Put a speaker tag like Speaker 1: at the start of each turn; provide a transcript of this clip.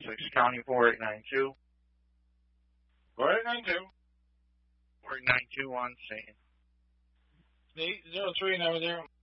Speaker 1: Essex County 4892.
Speaker 2: 4892.
Speaker 1: 4892 on scene.
Speaker 2: 803 over there.